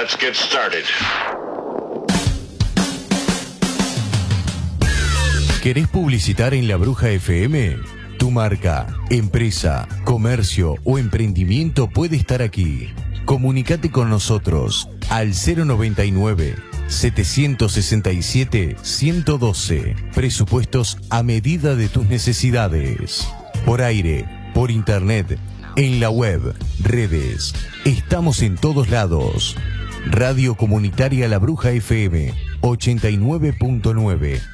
Let's get started. ¿Querés publicitar en La Bruja FM? Tu marca, empresa, comercio o emprendimiento puede estar aquí. Comunicate con nosotros al 099-767-112. Presupuestos a medida de tus necesidades. Por aire, por internet, en la web, redes. Estamos en todos lados. Radio Comunitaria La Bruja FM 89.9.